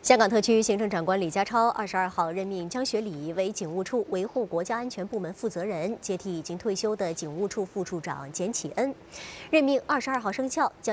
香港特区行政长官李家超22号任命江学礼为警务处维护国家安全部门负责人，接替已经退休的警务处副处长简启恩。任命22号生效。